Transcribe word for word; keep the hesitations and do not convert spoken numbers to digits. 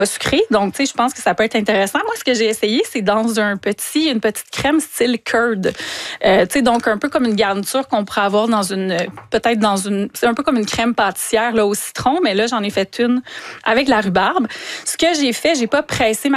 pas sucré. Donc, tu sais, je pense que ça peut être intéressant. Moi, ce que j'ai essayé, c'est dans un petit, une petite crème style curd. Euh, tu sais, donc un peu comme une garniture qu'on pourrait avoir dans une, peut-être dans une, c'est un peu comme une crème pâtissière là, au citron, mais là, j'en ai fait une avec la rhubarbe. Ce que j'ai fait, j'ai pas pressé ma